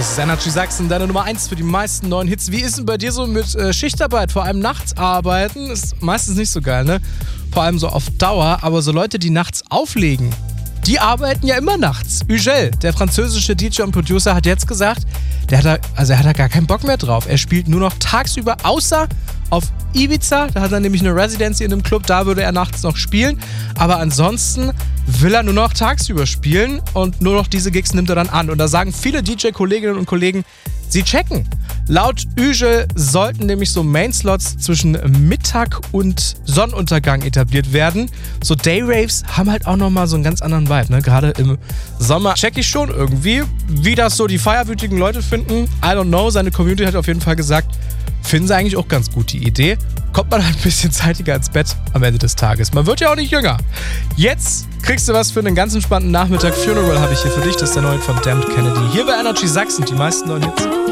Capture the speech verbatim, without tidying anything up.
Das ist Energy Sachsen, deine Nummer eins für die meisten neuen Hits. Wie ist denn bei dir so mit äh, Schichtarbeit, vor allem nachts arbeiten? Ist meistens nicht so geil, ne? Vor allem so auf Dauer, aber so Leute, die nachts auflegen, die arbeiten ja immer nachts. Ugel, der französische D J und Producer, hat jetzt gesagt, der hat da, also er hat da gar keinen Bock mehr drauf. Er spielt nur noch tagsüber, außer auf Ibiza. Da hat er nämlich eine Residency in einem Club, da würde er nachts noch spielen. Aber ansonsten will er nur noch tagsüber spielen und nur noch diese Gigs nimmt er dann an. Und da sagen viele D J-Kolleginnen und Kollegen, sie checken. Laut Ugel sollten nämlich so Mainslots zwischen Mittag und Sonnenuntergang etabliert werden. So Dayraves haben halt auch nochmal so einen ganz anderen Vibe, ne? Gerade im Sommer check ich schon irgendwie, wie das so die feierwütigen Leute finden. I don't know, seine Community hat auf jeden Fall gesagt, finden sie eigentlich auch ganz gut die Idee. Kommt man halt ein bisschen zeitiger ins Bett am Ende des Tages. Man wird ja auch nicht jünger. Jetzt kriegst du was für einen ganz entspannten Nachmittag. Funeral habe ich hier für dich. Das ist der neue von Damned Kennedy. Hier bei Energy Sachsen, die meisten neuen Hits.